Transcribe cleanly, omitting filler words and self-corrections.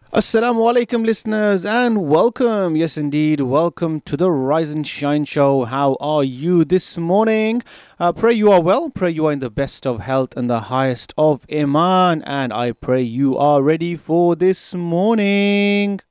Assalamu alaikum, listeners, and welcome. Yes, indeed, welcome to the Rise and Shine Show. How are you this morning? Pray you are well. Pray you are in the best of health and the highest of Iman. And I pray you are ready for this morning.